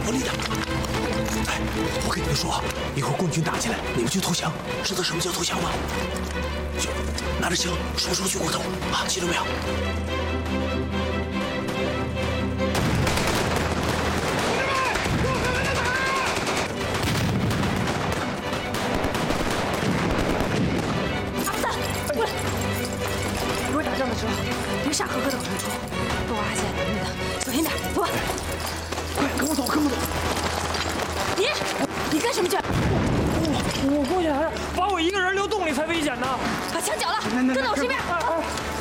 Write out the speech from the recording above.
不利的。哎，我跟你们说啊，一会儿共军打进来，你们就投降。知道什么叫投降吗？就拿着枪，双手举过头啊，记住没有？ 别傻呵呵的往上冲，都阿姐等你的，小心点，走吧。 快，跟我走，跟我走。 你干什么去？ 我过去还是把我一个人留洞里才危险呢。 把枪缴了，跟在我身边。